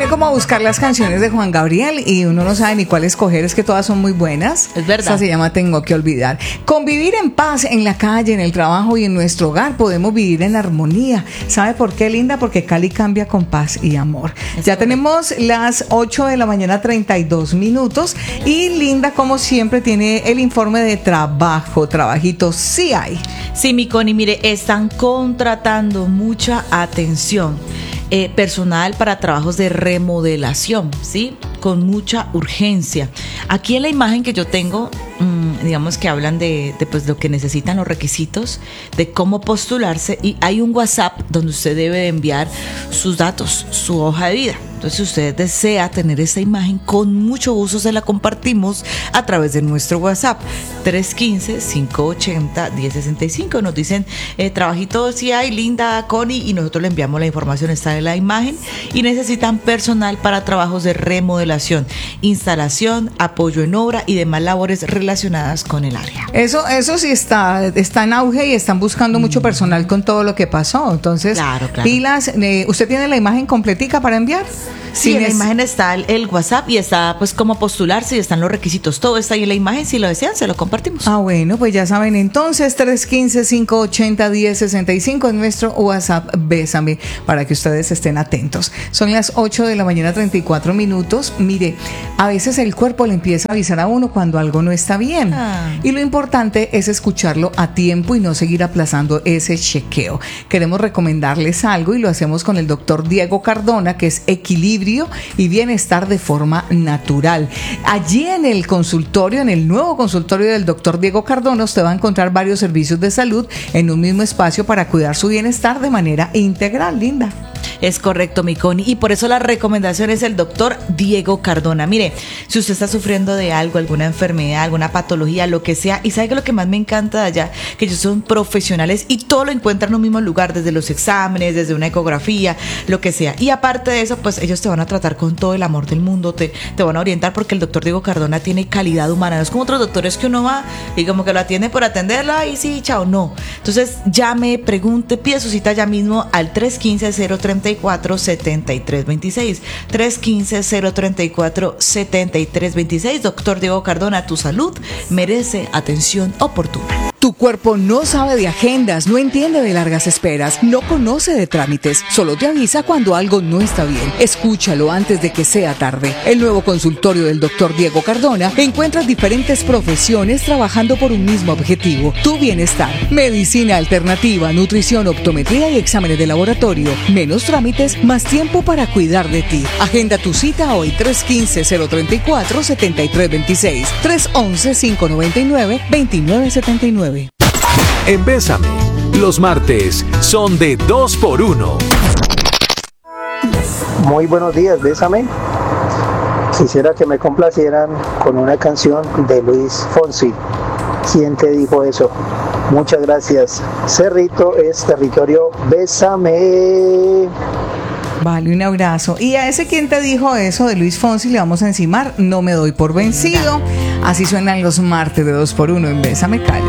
tiene como buscar las canciones de Juan Gabriel y uno no sabe ni cuál escoger, es que todas son muy buenas. Es verdad. Esa se llama Tengo que olvidar. Convivir en paz en la calle, en el trabajo y en nuestro hogar, podemos vivir en armonía. ¿Sabe por qué, linda? Porque Cali cambia con paz y amor. Ya tenemos las 8 de la mañana, 32 minutos. Y Linda, como siempre, tiene el informe de trabajo. Trabajitos sí hay. Sí, mi Connie, mire, están contratando mucha atención. Personal para trabajos de remodelación, ¿sí? Con mucha urgencia. Aquí en la imagen que yo tengo, digamos que hablan de pues, lo que necesitan, los requisitos, de cómo postularse, y hay un WhatsApp donde usted debe enviar sus datos, su hoja de vida. Entonces, si usted desea tener esa imagen, con mucho gusto se la compartimos a través de nuestro WhatsApp 315-580-1065. Nos dicen, trabajito si hay, Linda, Connie, y nosotros le enviamos la información, está de la imagen, y necesitan personal para trabajos de remodelación, instalación, apoyo en obra y demás labores relacionadas con el área. Eso sí está en auge y están buscando mucho personal con todo lo que pasó. Entonces, claro. pilas. ¿Usted tiene la imagen completica para enviar? Sí, en la imagen está el WhatsApp y está pues cómo postularse y están los requisitos. Todo está ahí en la imagen. Si lo desean, se lo compartimos. Ah, bueno, pues ya saben entonces, 315-580-1065 es nuestro WhatsApp. Bésame, para que ustedes estén atentos. Son las 8 de la mañana, 34 minutos. Mire, a veces el cuerpo le empieza a avisar a uno cuando algo no está bien. Y lo importante es escucharlo a tiempo y no seguir aplazando ese chequeo. Queremos recomendarles algo y lo hacemos con el doctor Diego Cardona, que es equilibrio y bienestar de forma natural. Allí en el consultorio, en el nuevo consultorio del doctor Diego Cardona, usted va a encontrar varios servicios de salud en un mismo espacio para cuidar su bienestar de manera integral, Linda. Es correcto, mi Connie, y por eso la recomendación es el doctor Diego Cardona. Mire, si usted está sufriendo de algo, alguna enfermedad, alguna patología, lo que sea, y sabe que lo que más me encanta de allá, que ellos son profesionales y todo lo encuentran en un mismo lugar, desde los exámenes, desde una ecografía, lo que sea. Y aparte de eso, pues ellos te van a tratar con todo el amor del mundo, te van a orientar, porque el doctor Diego Cardona tiene calidad humana. No es como otros doctores que uno va y como que lo atiende por atenderla y sí, chao, no. Entonces, llame, pregunte, pide su cita ya mismo al 315-034-7326. 315-034-7326. Doctor Diego Cardona, tu salud merece atención oportuna. Tu cuerpo no sabe de agendas, no entiende de largas esperas, no conoce de trámites, solo te avisa cuando algo no está bien. Escúchalo antes de que sea tarde. El nuevo consultorio del doctor Diego Cardona encuentras diferentes profesiones trabajando por un mismo objetivo: tu bienestar. Medicina alternativa, nutrición, optometría y exámenes de laboratorio. Menos trámites, más tiempo para cuidar de ti. Agenda tu cita hoy, 315-034-7326, 311-599-2979. En Bésame, los martes son de 2x1. Muy buenos días, Bésame. Quisiera que me complacieran con una canción de Luis Fonsi. ¿Quién te dijo eso? Muchas gracias. Cerrito es territorio. Bésame. Vale, un abrazo. Y a ese quien te dijo eso de Luis Fonsi le vamos a encimar No me doy por vencido. Así suenan los martes de 2x1 en Bésame, Cali.